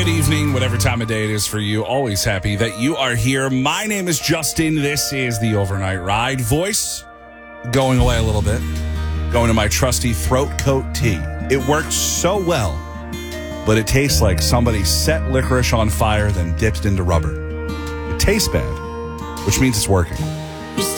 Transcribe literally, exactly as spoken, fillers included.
good evening, whatever time of day it is for you. Always happy that you are here. My name is Justin. This is the Overnight Ride. Voice going away a little bit. Going to my trusty throat coat tea. It works so well, but it tastes like somebody set licorice on fire, then dipped into rubber. It tastes bad, which means it's working.